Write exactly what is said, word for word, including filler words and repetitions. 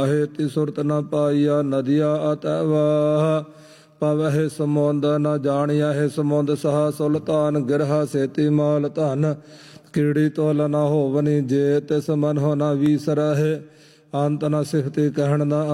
ਹੈ ਤੀ ਸੁਰਤ ਨ ਪਾਈਆ ਨਦੀਆ ਅਤਵਾ ਪਵਹਿ ਸਮੁੰਦ ਨ ਜਾਣਿਆ ਹੈ ਸਮੁੰਦ ਸਹਾ ਸੁਲਤਾਨ ਗਿਰਹਾ ਸੇਤੀ ਮਾਲ ਧਨ ਕੀੜੀ ਤੋਲ ਨ ਹੋਵਨੀ ਜੇ ਤਿਸ ਮਨ ਹੋ ਨ ਵੀਸਰਹਿ ਅੰਤ ਨ ਸਿਫਤੀ ਕਹਿਣ ਨ